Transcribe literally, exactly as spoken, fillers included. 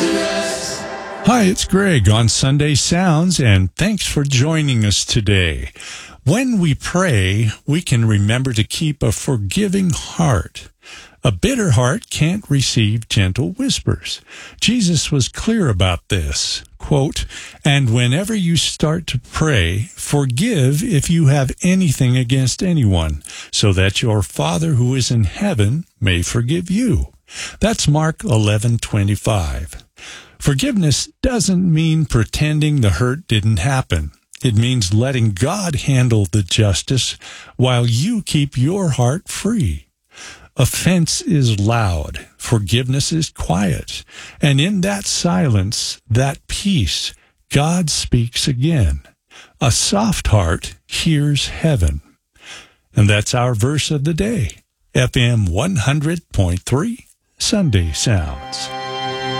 Hi, it's Greg on Sunday Sounds, and thanks for joining us today. When we pray, we can remember to keep a forgiving heart. A bitter heart can't receive gentle whispers. Jesus was clear about this. Quote, "And whenever you start to pray, forgive if you have anything against anyone, so that your Father who is in heaven may forgive you." That's Mark eleven twenty-five. Forgiveness doesn't mean pretending the hurt didn't happen. It means letting God handle the justice while you keep your heart free. Offense is loud. Forgiveness is quiet. And in that silence, that peace, God speaks again. A soft heart hears heaven. And that's our verse of the day. F M one hundred point three, Sunday Sounds.